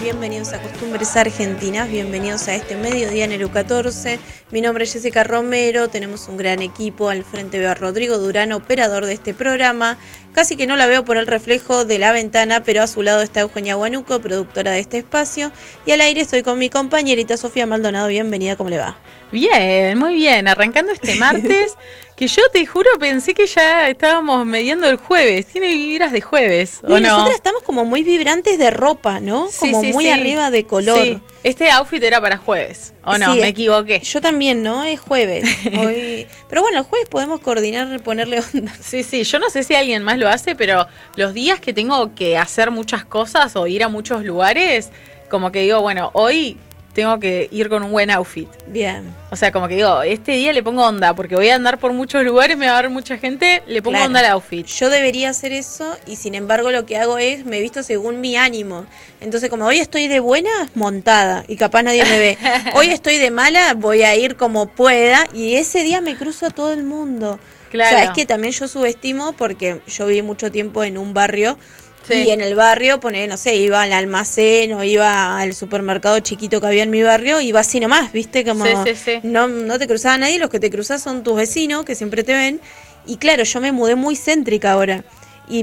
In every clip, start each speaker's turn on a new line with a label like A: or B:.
A: bienvenidos a Costumbres Argentinas, bienvenidos a este mediodía en el U14. Mi nombre es Jessica Romero, tenemos un gran equipo. Al frente veo a Rodrigo Durán, operador de este programa. Casi que no la veo por el reflejo de la ventana, pero a su lado está Eugenia Guanuco, productora de este espacio. Y al aire estoy con mi compañerita Sofía Maldonado. Bienvenida, ¿cómo le va?
B: Bien, muy bien, arrancando este martes, que yo te juro pensé que ya estábamos mediando el jueves, tiene vibras de jueves, ¿o no?
A: Nosotras estamos como muy vibrantes de ropa, ¿no?
B: Sí,
A: como muy arriba de color.
B: Sí. Este outfit era para jueves, ¿o no?
A: Sí,
B: me equivoqué.
A: Yo también, ¿no? Es jueves. Hoy... Pero bueno, el jueves podemos coordinar, ponerle onda.
B: Sí, yo no sé si alguien más lo hace, pero los días que tengo que hacer muchas cosas o ir a muchos lugares, como que digo, bueno, hoy tengo que ir con un buen outfit.
A: Bien.
B: O sea, como que digo, este día le pongo onda, porque voy a andar por muchos lugares, me va a ver mucha gente, le pongo onda al outfit.
A: Yo debería hacer eso y sin embargo lo que hago es, me visto según mi ánimo. Entonces como hoy estoy de buena, montada y capaz nadie me ve. Hoy estoy de mala, voy a ir como pueda y ese día me cruzo a todo el mundo.
B: Claro.
A: O sea, es que también yo subestimo porque yo viví mucho tiempo en un barrio. Sí. Y en el barrio, no sé, iba al almacén o iba al supermercado chiquito que había en mi barrio, iba así nomás, ¿viste? Como
B: sí.
A: No te cruzaba nadie, los que te cruzas son tus vecinos que siempre te ven. Y claro, yo me mudé muy céntrica ahora. Y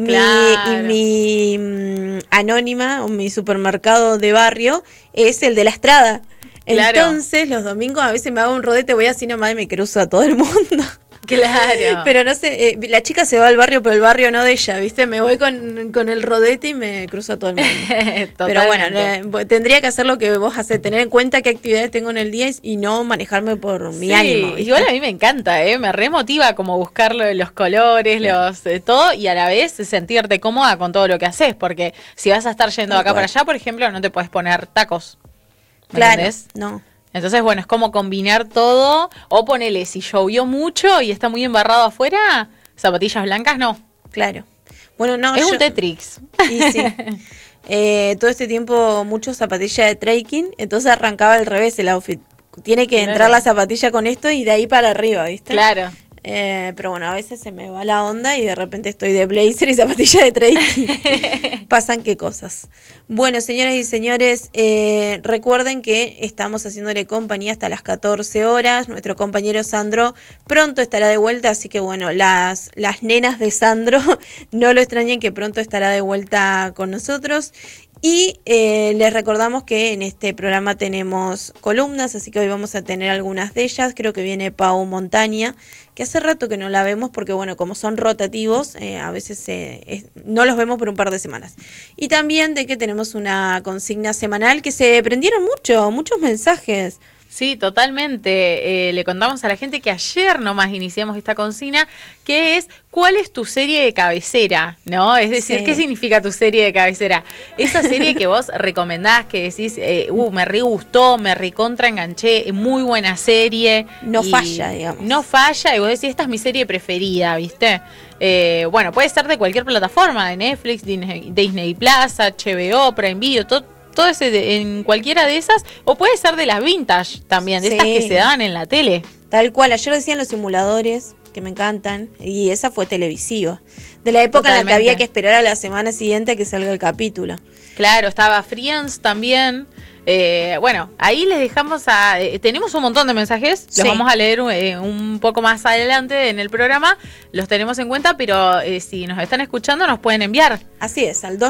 A: mi anónima, o mi supermercado de barrio, es el de la Estrada. Claro. Entonces, los domingos a veces me hago un rodete, voy así nomás y me cruzo a todo el mundo.
B: Claro.
A: Pero no sé, la chica se va al barrio, pero el barrio no de ella, ¿viste? Me voy con el rodete y me cruzo a todo el mundo. Pero bueno, tendría que hacer lo que vos hacés, tener en cuenta qué actividades tengo en el día y no manejarme por mi ánimo, ¿viste?
B: Igual a mí me encanta, me remotiva como buscar los colores, todo, y a la vez sentirte cómoda con todo lo que haces, porque si vas a estar yendo acá para allá, por ejemplo, no te puedes poner tacos.
A: Claro,
B: ¿entendés?
A: No.
B: Entonces, bueno, es como combinar todo, o ponele, si llovió mucho y está muy embarrado afuera, zapatillas blancas, no.
A: Claro. Bueno, no.
B: Es un Tetrix.
A: Y sí. Todo este tiempo mucho zapatilla de trekking, entonces arrancaba al revés el outfit. Tiene que entrar la zapatilla con esto y de ahí para arriba, ¿viste?
B: Claro.
A: Pero bueno, a veces se me va la onda y de repente estoy de blazer y zapatilla de trekking. Pasan qué cosas. Bueno, señoras y señores, recuerden que estamos haciéndole compañía hasta las 14 horas. Nuestro compañero Sandro pronto estará de vuelta, así que bueno, las nenas de Sandro no lo extrañen, que pronto estará de vuelta con nosotros. Y les recordamos que en este programa tenemos columnas, así que hoy vamos a tener algunas de ellas. Creo que viene Pau Montaña, que hace rato que no la vemos porque, bueno, como son rotativos, a veces no los vemos por un par de semanas. Y también de que tenemos una consigna semanal que se prendieron muchos mensajes.
B: Sí, totalmente. Le contamos a la gente que ayer nomás iniciamos esta consigna, que es ¿cuál es tu serie de cabecera? ¿No? Es decir, ¿qué significa tu serie de cabecera? Esa serie que vos recomendás, que decís, me re gustó, me recontra enganché, muy buena serie.
A: No falla, digamos.
B: No falla, y vos decís, esta es mi serie preferida, ¿viste? Bueno, puede ser de cualquier plataforma, de Netflix, Disney Plus, HBO, Prime Video, todo ese en cualquiera de esas, o puede ser de las vintage también, de estas que se daban en la tele.
A: Tal cual, ayer decían los simuladores, que me encantan, y esa fue televisiva. De la época en la que había que esperar a la semana siguiente a que salga el capítulo.
B: Claro, estaba Friends también. Bueno, ahí les dejamos tenemos un montón de mensajes, los vamos a leer un poco más adelante en el programa, los tenemos en cuenta, pero si nos están escuchando nos pueden enviar.
A: Así es, al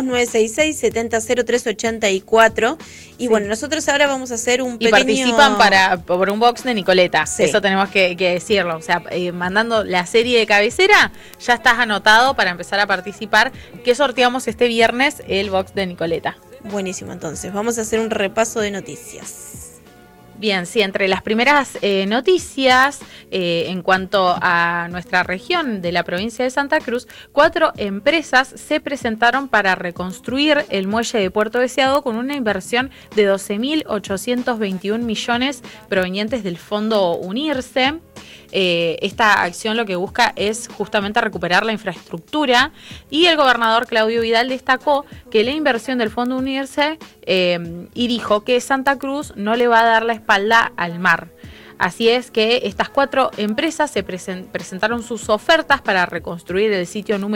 A: 2966-700384. Y bueno, nosotros ahora vamos a hacer un pequeño...
B: Y participan por un box de Nicoleta, eso tenemos que decirlo, o sea, mandando la serie de cabecera, ya estás anotado para empezar a participar, que sorteamos este viernes el box de Nicoleta.
A: Buenísimo, entonces vamos a hacer un repaso de noticias.
B: Bien, sí, entre las primeras noticias en cuanto a nuestra región de la provincia de Santa Cruz, 4 empresas se presentaron para reconstruir el muelle de Puerto Deseado con una inversión de 12.821 millones provenientes del Fondo Unirse. Esta acción lo que busca es justamente recuperar la infraestructura, y el gobernador Claudio Vidal destacó que la inversión del Fondo Unirse y dijo que Santa Cruz no le va a dar la espalda al mar. Así es que estas 4 empresas se presentaron sus ofertas para reconstruir el sitio número